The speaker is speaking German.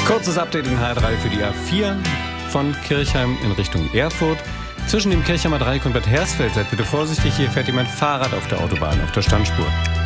Kurzes Update in H3 für die A4 von Kirchheim in Richtung Erfurt. Zwischen dem Kirchheimer Dreieck und Bad Hersfeld seid bitte vorsichtig, hier fährt jemand Fahrrad auf der Autobahn, auf der Standspur.